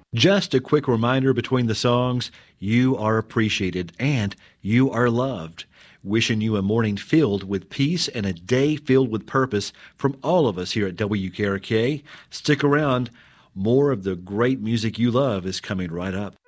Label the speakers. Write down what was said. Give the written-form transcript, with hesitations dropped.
Speaker 1: Just a quick reminder between the songs, you are appreciated and you are loved. Wishing you a morning filled with peace and a day filled with purpose from all of us here at WKRK. Stick around. More of the great music you love is coming right up.